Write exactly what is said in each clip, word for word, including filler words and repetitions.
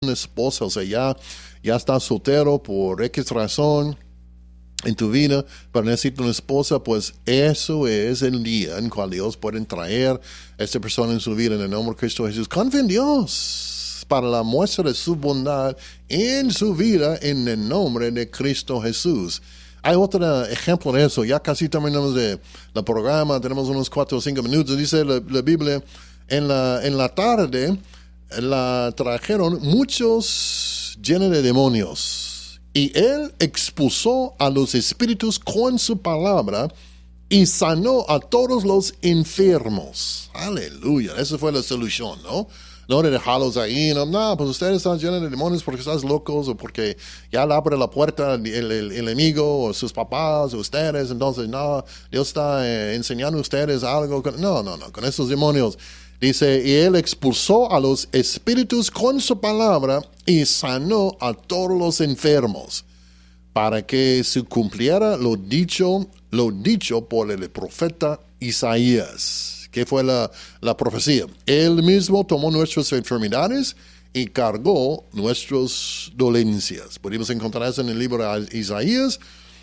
una esposa, o sea, ya, ya estás soltero por X razón en tu vida, pero necesitas una esposa, pues eso es el día en cual Dios puede traer a esta persona en su vida en el nombre de Cristo Jesús. Confía en Dios para la muestra de su bondad en su vida en el nombre de Cristo Jesús. Hay otro ejemplo de eso. Ya casi terminamos de el programa, tenemos unos cuatro o cinco minutos. Dice la, la Biblia, en la, en la tarde la trajeron muchos llenos de demonios, y él expulsó a los espíritus con su palabra y sanó a todos los enfermos. Aleluya, esa fue la solución, ¿no? No de dejarlos ahí, no, no, pues ustedes están llenos de demonios porque están locos o porque ya le abre la puerta el, el, el enemigo o sus papás o ustedes, entonces no, Dios está eh, enseñando a ustedes algo. Con, no, no, no, con esos demonios. Dice, y él expulsó a los espíritus con su palabra y sanó a todos los enfermos, para que se cumpliera lo dicho, lo dicho por el profeta Isaías. ¿Qué fue la, la profecía? Él mismo tomó nuestras enfermedades y cargó nuestras dolencias. Podemos encontrar eso en el libro de Isaías,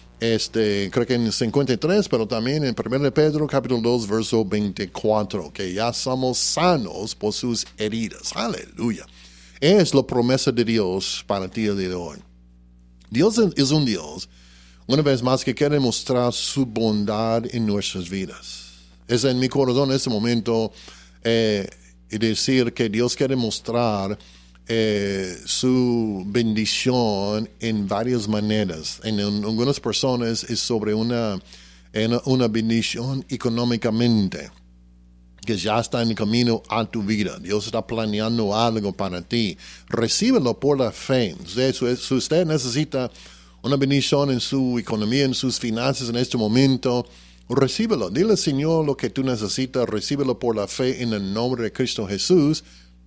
este, creo que en cincuenta y tres, pero también en primero de Pedro, capítulo dos, verso veinticuatro, que ya somos sanos por sus heridas. Aleluya. Es la promesa de Dios para ti el día de hoy. Dios es un Dios, una vez más, que quiere mostrar su bondad en nuestras vidas. Es en mi corazón en este momento eh, decir que Dios quiere mostrar eh, su bendición en varias maneras. En, en algunas personas es sobre una, en una bendición económicamente, que ya está en el camino a tu vida. Dios está planeando algo para ti. Recíbelo por la fe. Si usted necesita una bendición en su economía, en sus finanzas en este momento, recíbelo. Dile, Señor, lo que tú necesitas. Recíbelo por la fe en el nombre de Cristo Jesús.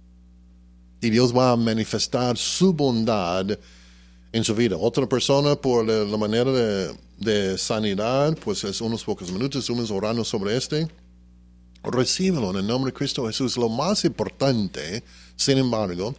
Y Dios va a manifestar su bondad en su vida. Otra persona, por la, la manera de, de sanidad, pues es unos pocos minutos, estamos orando sobre este. Recíbelo en el nombre de Cristo Jesús. Lo más importante, sin embargo,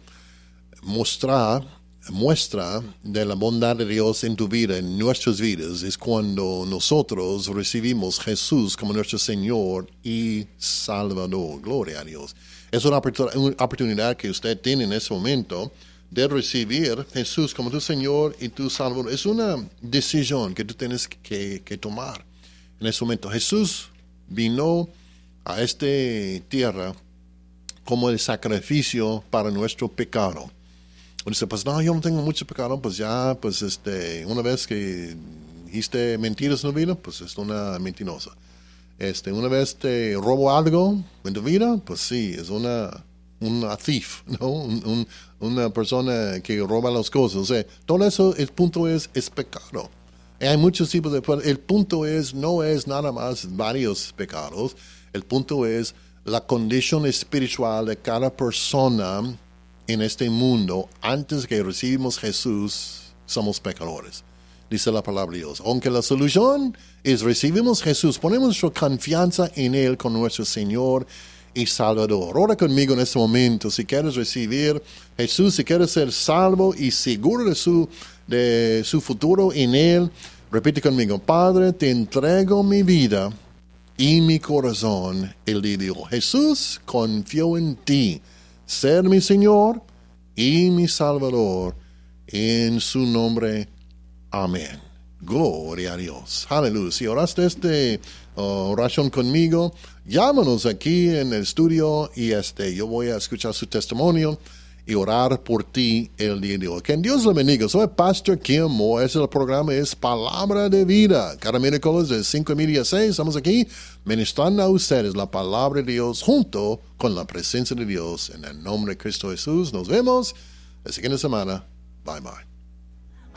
mostrar, muestra de la bondad de Dios en tu vida, en nuestras vidas, es cuando nosotros recibimos a Jesús como nuestro Señor y Salvador. Gloria a Dios. Es una oportunidad que usted tiene en ese momento de recibir a Jesús como tu Señor y tu Salvador. Es una decisión que tú tienes que, que tomar en ese momento. Jesús vino a esta tierra como el sacrificio para nuestro pecado. Dice, pues no, yo no tengo mucho pecado, pues ya, pues este, una vez que dijiste mentiras en tu vida, pues es una mentirosa. Este, una vez te robo algo en tu vida, pues sí, es una, una thief, ¿no? Un, un, una persona que roba las cosas. O sea, todo eso, el punto es, es pecado. Y hay muchos tipos de, el punto es, no es nada más varios pecados. El punto es la condición espiritual de cada persona en este mundo. Antes que recibimos Jesús, somos pecadores. Dice la palabra de Dios. Aunque la solución es recibimos Jesús, ponemos nuestra confianza en Él con nuestro Señor y Salvador. Ora conmigo en este momento. Si quieres recibir Jesús, si quieres ser salvo y seguro de su, de su futuro en Él, repite conmigo. Padre, te entrego mi vida y mi corazón el día de hoy. Jesús, confío en ti, ser mi Señor y mi Salvador, en su nombre. Amén. Gloria a Dios. Aleluya. Si oraste esta uh, oración conmigo, llámanos aquí en el estudio y este, yo voy a escuchar su testimonio y orar por ti el día de hoy. Que Dios le bendiga. Soy Pastor Kim Moore. Este programa es Palabra de Vida. Cada miércoles de cinco y media a seis estamos aquí ministrando a ustedes la palabra de Dios junto con la presencia de Dios. En el nombre de Cristo Jesús. Nos vemos la siguiente semana. Bye bye.